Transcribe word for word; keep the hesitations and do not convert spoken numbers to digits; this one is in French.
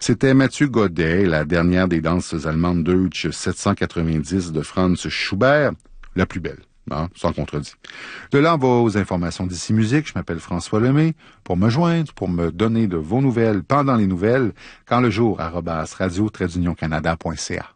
C'était Mathieu Godet, la dernière des danses allemandes Deutsch sept cent quatre-vingt-dix de Franz Schubert, la plus belle, hein, sans contredit. De là, on va aux informations d'ici musique. Je m'appelle François Lemay. Pour me joindre, pour me donner de vos nouvelles pendant les nouvelles, quand le jour, arobase radio-canada.ca.